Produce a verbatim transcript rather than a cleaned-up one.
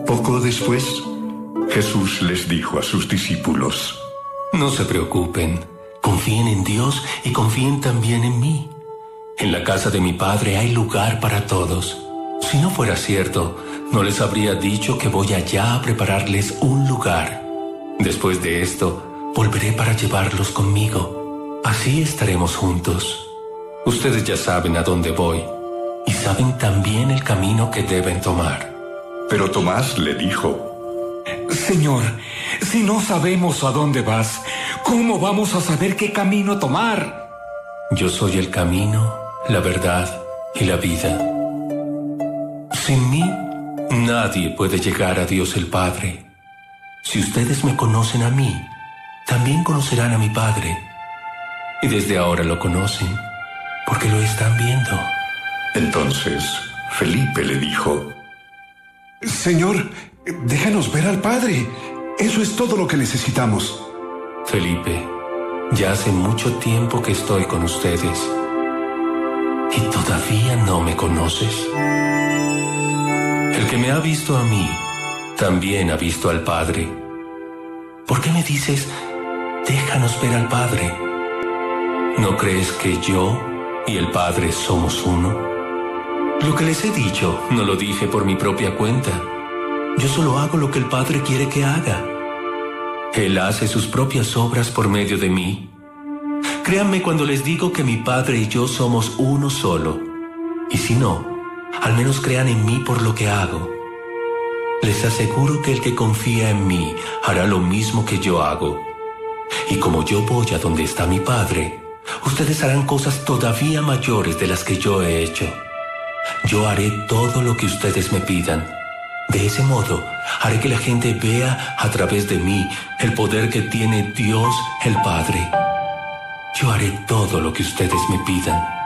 Poco después, Jesús les dijo a sus discípulos: No se preocupen, confíen en Dios y confíen también en mí. En la casa de mi Padre hay lugar para todos. Si no fuera cierto, no les habría dicho que voy allá a prepararles un lugar. Después de esto, volveré para llevarlos conmigo. Así estaremos juntos. Ustedes ya saben a dónde voy y saben también el camino que deben tomar. Pero Tomás le dijo: Señor, si no sabemos a dónde vas, ¿cómo vamos a saber qué camino tomar? Yo soy el camino, la verdad y la vida. Sin mí, nadie puede llegar a Dios el Padre. Si ustedes me conocen a mí, también conocerán a mi Padre. Y desde ahora lo conocen, porque lo están viendo. Entonces Felipe le dijo: Señor, déjanos ver al Padre. Eso es todo lo que necesitamos. Felipe, ya hace mucho tiempo que estoy con ustedes. ¿Y todavía no me conoces? El que me ha visto a mí, también ha visto al Padre. ¿Por qué me dices, déjanos ver al Padre? ¿No crees que yo y el Padre somos uno? Lo que les he dicho, no lo dije por mi propia cuenta. Yo solo hago lo que el Padre quiere que haga. Él hace sus propias obras por medio de mí. Créanme cuando les digo que mi Padre y yo somos uno solo. Y si no, al menos crean en mí por lo que hago. Les aseguro que el que confía en mí hará lo mismo que yo hago. Y como yo voy a donde está mi Padre, ustedes harán cosas todavía mayores de las que yo he hecho. Yo haré todo lo que ustedes me pidan. De ese modo, haré que la gente vea a través de mí el poder que tiene Dios el Padre. Yo haré todo lo que ustedes me pidan.